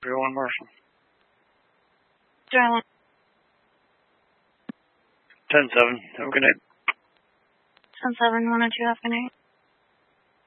301 Marshall. 301. 10-7. Have a good night. 10-7, 102, have a good night.